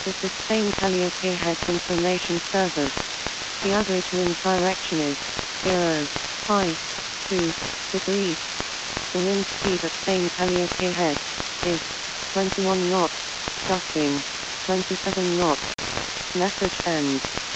This is Spain Calliope Head Information Service. The average wind direction is 0.2 degrees. The wind speed at Spain Calliope Head is 21 knots, gusting 27 knots. Message end.